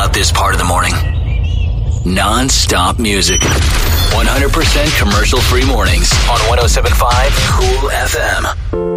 about this part of the morning. Non-stop music. 100% commercial-free mornings on 107.5 Cool FM.